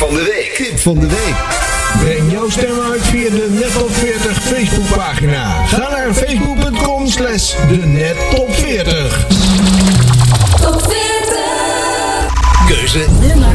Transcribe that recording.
van de week. Tip van de week. Breng jouw stem uit via de Net Top 40 Facebookpagina. Ga naar facebook.com/de Net Top 40. Top 40. Keuze Nummer